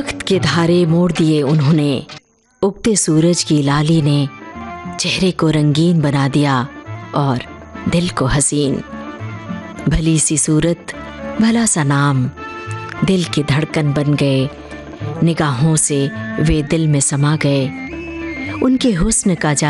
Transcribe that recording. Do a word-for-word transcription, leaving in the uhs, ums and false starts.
वक्त के धारे मोड़ दिए उन्होंने, उगते सूरज की लाली ने चेहरे को रंगीन बना दिया और दिल को हसीन। भली सी सूरत, भला सा नाम, दिल की धड़कन बन गए, निगाहों से वे दिल में समा गए। उनके हुस्न का